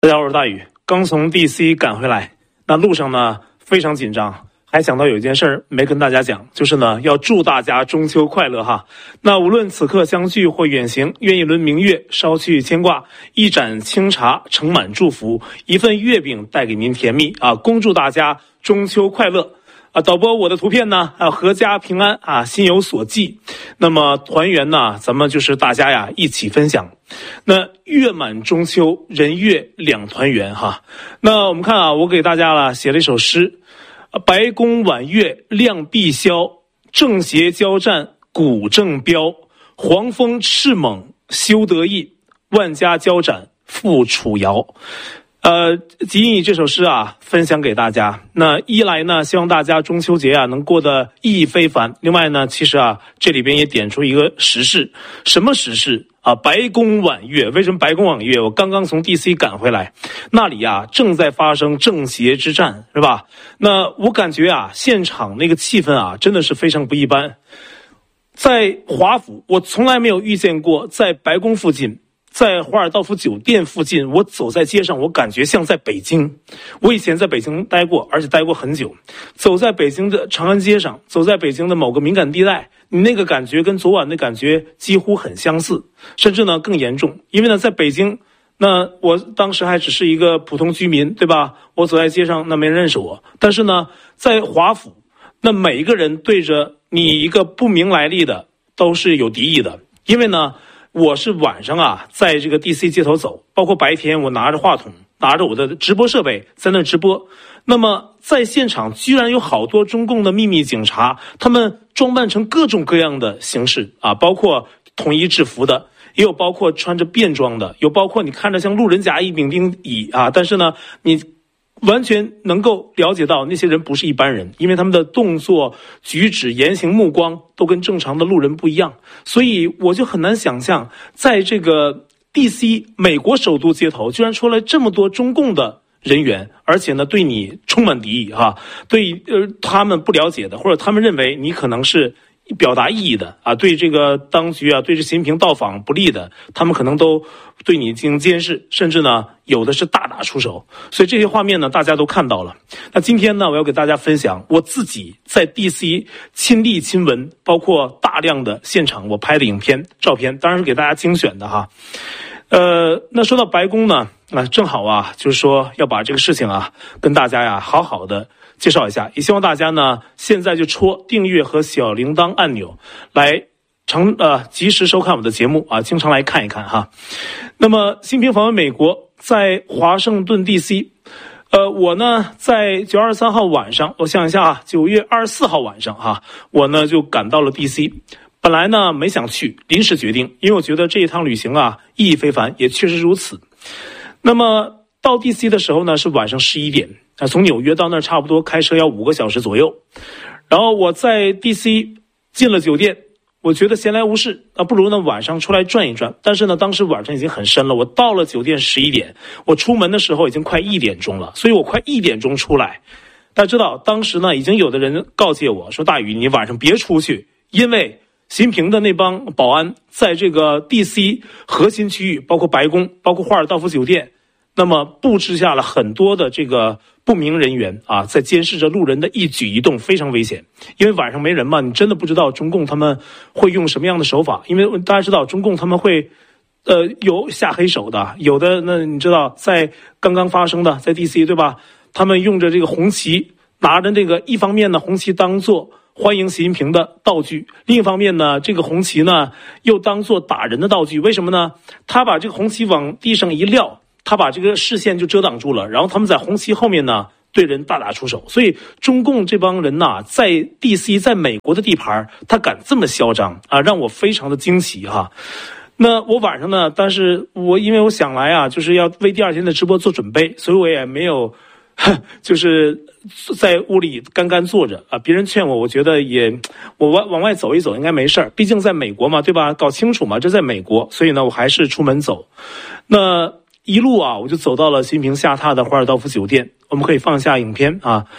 大家好，我是大宇，刚从 DC 赶回来，那路上呢非常紧张，还想到有一件事儿没跟大家讲，就是呢要祝大家中秋快乐哈。那无论此刻相聚或远行，愿一轮明月捎去牵挂，一盏清茶盛满祝福，一份月饼带给您甜蜜啊！恭祝大家中秋快乐。导播，我的图片呢？阖家平安啊，心有所寄。那么团圆呢，咱们就是大家呀一起分享。那月满中秋，人月两团圆哈。那我们看啊，我给大家写了一首诗：白宫晚月亮碧霄，正邪交战鼓正标，黄蜂翅猛休得意，万家交斩复楚瑶。仅以这首诗啊分享给大家。那一来呢，希望大家中秋节啊能过得意义非凡。另外呢，其实啊这里边也点出一个时事，什么时事啊？白宫晚月。为什么白宫晚月？我刚刚从 DC 赶回来，那里啊正在发生正邪之战，是吧？那我感觉啊现场那个气氛啊真的是非常不一般。在华府，我从来没有遇见过在白宫附近，在华尔道夫酒店附近，我走在街上，我感觉像在北京。我以前在北京待过，而且待过很久。走在北京的长安街上，走在北京的某个敏感地带，你那个感觉跟昨晚的感觉几乎很相似，甚至呢更严重。因为呢，在北京，那我当时还只是一个普通居民，对吧？我走在街上，那没人认识我。但是呢，在华府，那每一个人对着你一个不明来历的都是有敌意的，因为呢我是晚上啊，在这个 DC 街头走，包括白天我拿着话筒，拿着我的直播设备在那直播。那么在现场居然有好多中共的秘密警察，他们装扮成各种各样的形式啊，包括统一制服的，也有包括穿着便装的，有包括你看着像路人甲乙丙丁乙啊，但是呢你完全能够了解到那些人不是一般人，因为他们的动作举止言行目光都跟正常的路人不一样。所以我就很难想象，在这个 DC 美国首都街头居然出来这么多中共的人员，而且呢对你充满敌意哈，对他们不了解的，或者他们认为你可能是表达异议的啊，对这个当局啊，对这习近平到访不利的，他们可能都对你进行监视，甚至呢有的是大打出手。所以这些画面呢大家都看到了。那今天呢我要给大家分享我自己在 DC 亲历亲闻，包括大量的现场我拍的影片照片，当然是给大家精选的哈。那说到白宫呢，正好啊就是说要把这个事情啊跟大家呀好好的介绍一下，也希望大家呢现在就戳订阅和小铃铛按钮来及时收看我的节目啊，经常来看一看哈。那么习近平访问美国，在华盛顿 DC， 我呢在9月23号晚上，我想一下啊，9月24号晚上哈，我呢就赶到了 DC。本来呢没想去，临时决定，因为我觉得这一趟旅行啊意义非凡，也确实如此。那么到 DC 的时候呢是晚上11点，从纽约到那儿差不多开车要5个小时左右。然后我在 DC 进了酒店，我觉得闲来无事不如呢晚上出来转一转。但是呢当时晚上已经很深了，我到了酒店11点，我出门的时候已经快1点钟了，所以我快1点钟出来。大家知道当时呢已经有的人告诫我说，大宇你晚上别出去，因为习近平的那帮保安在这个 DC 核心区域，包括白宫，包括华尔道夫酒店，那么布置下了很多的这个不明人员啊，在监视着路人的一举一动，非常危险。因为晚上没人嘛，你真的不知道中共他们会用什么样的手法。因为大家知道中共他们会有下黑手的，有的那你知道在刚刚发生的在 DC 对吧，他们用着这个红旗，拿着这个一方面呢红旗当做欢迎习近平的道具，另一方面呢这个红旗呢又当做打人的道具。为什么呢？他把这个红旗往地上一撂，他把这个视线就遮挡住了，然后他们在红旗后面呢对人大打出手。所以中共这帮人呐在 DC 在美国的地盘他敢这么嚣张啊，让我非常的惊奇哈。那我晚上呢，但是因为我想来啊就是要为第二天的直播做准备，所以我也没有就是在屋里干干坐着啊。别人劝我，我觉得我往外走一走应该没事儿，毕竟在美国嘛，对吧？搞清楚嘛，这在美国，所以呢我还是出门走。那一路啊我就走到了习近平下榻的华尔道夫酒店，我们可以放下影片啊。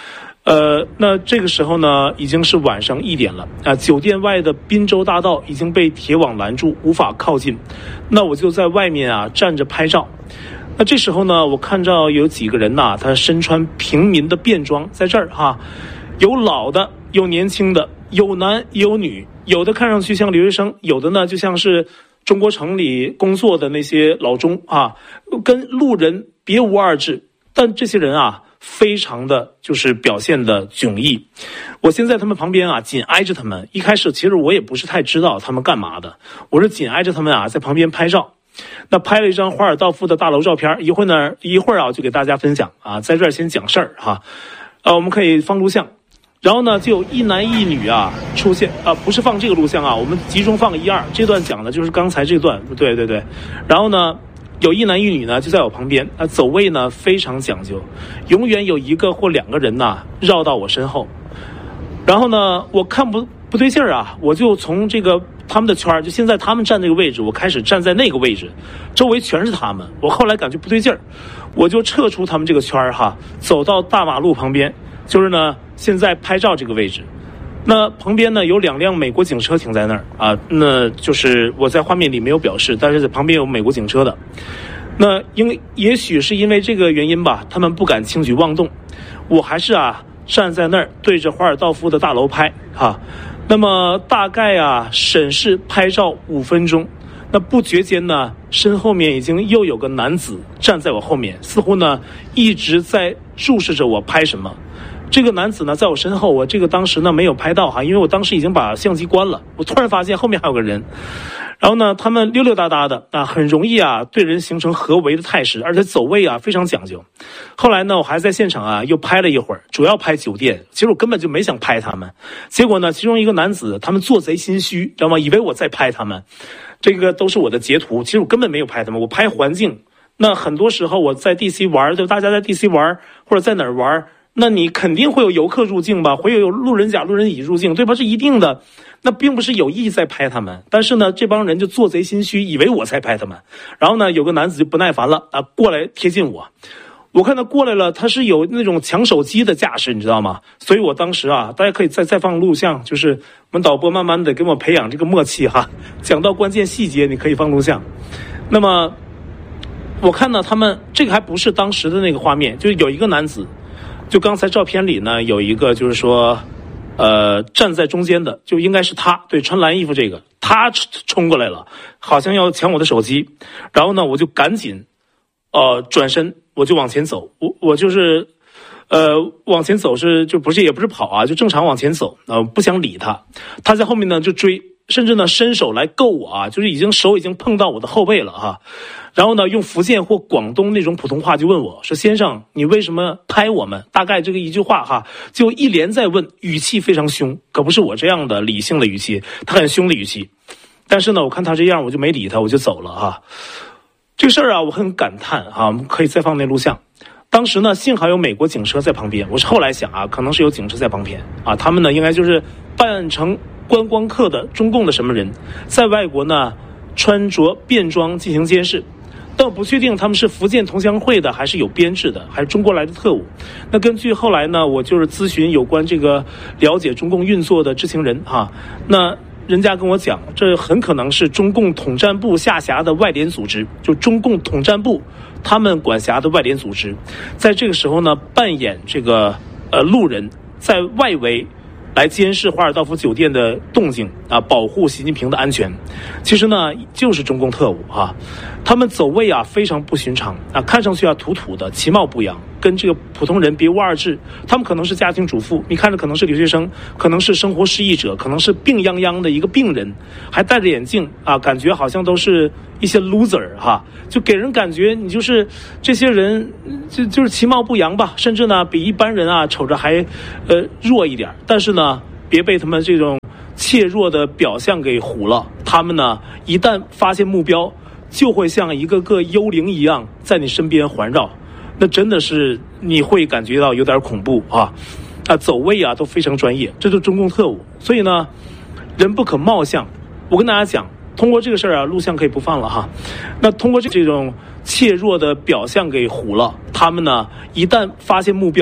那这个时候呢，已经是晚上1点了啊。酒店外的滨州大道已经被铁网拦住，无法靠近。那我就在外面啊站着拍照。那这时候呢，我看到有几个人呐，他身穿平民的便装，在这儿哈，有老的，有年轻的，有男有女，有的看上去像留学生，有的呢就像是中国城里工作的那些老中啊，跟路人别无二致。但这些人啊，非常的就是表现的迥异。我先在他们旁边啊，紧挨着他们。一开始其实我也不是太知道他们干嘛的，我是紧挨着他们啊，在旁边拍照。那拍了一张华尔道夫的大楼照片，一会儿啊，就给大家分享啊，在这儿先讲事儿哈。我们可以放录像，然后呢，就有一男一女啊出现啊，不是放这个录像啊，我们集中放1、2，这段讲的就是刚才这段，对。然后呢，有一男一女呢就在我旁边，走位呢非常讲究，永远有1个或2个人呐绕到我身后。然后呢，我看不对劲儿啊，我就从这个他们的圈，就现在他们站这个位置，我开始站在那个位置，周围全是他们。我后来感觉不对劲儿，我就撤出他们这个圈哈，走到大马路旁边，就是呢现在拍照这个位置。那旁边呢有2辆美国警车停在那儿啊，那就是我在画面里没有表示，但是在旁边有美国警车的。那也许是因为这个原因吧，他们不敢轻举妄动，我还是啊站在那儿对着华尔道夫的大楼拍哈。那么大概啊审视拍照5分钟，那不觉间呢，身后面已经又有个男子站在我后面，似乎呢一直在注视着我拍什么。这个男子呢在我身后，我这个当时呢没有拍到哈，因为我当时已经把相机关了。我突然发现后面还有个人，然后呢他们溜溜达达的啊，很容易啊对人形成合围的态势，而且走位啊非常讲究。后来呢我还在现场啊又拍了一会儿，主要拍酒店，其实我根本就没想拍他们。结果呢其中一个男子他们做贼心虚，知道吗？以为我在拍他们，这个都是我的截图，其实我根本没有拍他们，我拍环境。那很多时候我在 DC 玩，就大家在 DC 玩或者在哪儿玩，那你肯定会有游客入境吧，会有路人甲路人乙入境，对吧？是一定的。那并不是有意在拍他们，但是呢这帮人就做贼心虚，以为我在拍他们。然后呢有个男子就不耐烦了啊，过来贴近我看他过来了，他是有那种抢手机的架势，你知道吗？所以我当时啊，大家可以再放录像，就是我们导播慢慢的给我培养这个默契哈，讲到关键细节你可以放录像。那么我看到他们这个还不是当时的那个画面，就是有一个男子，就刚才照片里呢有一个就是说站在中间的，就应该是他，对，穿蓝衣服这个，他冲过来了，好像要抢我的手机。然后呢我就赶紧转身，我就往前走，我就是往前走，是就不是也不是跑啊，就正常往前走，不想理他。他在后面呢就追，甚至呢伸手来够我啊，就是手已经碰到我的后背了哈。然后呢用福建或广东那种普通话就问我说，先生你为什么拍我们，大概这个一句话哈，就一连在问，语气非常凶，可不是我这样的理性的语气，他很凶的语气。但是呢我看他这样，我就没理他，我就走了哈。这个事儿啊我很感叹啊，我们可以再放那录像。当时呢幸好有美国警车在旁边，我是后来想啊，可能是有警车在旁边啊，他们呢应该就是扮成观光客的中共的什么人，在外国呢穿着便装进行监视。但我不确定他们是福建同乡会的，还是有编制的，还是中国来的特务。那根据后来呢我就是咨询有关这个了解中共运作的知情人哈，那人家跟我讲，这很可能是中共统战部下辖的外联组织，就中共统战部他们管辖的外联组织，在这个时候呢扮演这个路人，在外围来监视华尔道夫酒店的动静啊，保护习近平的安全。其实呢就是中共特务啊，他们走位啊非常不寻常啊，看上去啊土土的，其貌不扬，跟这个普通人别无二致。他们可能是家庭主妇，你看着可能是留学生，可能是生活失意者，可能是病殃殃的一个病人，还戴着眼镜啊，感觉好像都是一些 loser 哈，就给人感觉你就是这些人就是其貌不扬吧，甚至呢比一般人啊瞅着还弱一点。但是呢别被他们这种怯弱的表象给唬了，他们呢一旦发现目标，就会像一个个幽灵一样在你身边环绕，那真的是你会感觉到有点恐怖啊！走位啊都非常专业，这就是中共特务。所以呢，人不可貌相。我跟大家讲，通过这个事儿啊，录像可以不放了哈。那通过这种怯弱的表象给唬了，他们呢一旦发现目标，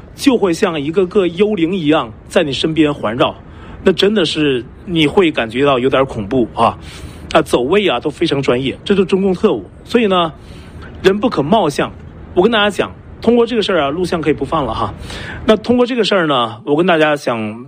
就会像一个个幽灵一样在你身边环绕，那真的是你会感觉到有点恐怖啊！走位啊都非常专业，这就是中共特务。所以呢，人不可貌相。我跟大家讲，通过这个事儿啊，录像可以不放了哈。那通过这个事儿呢，我跟大家想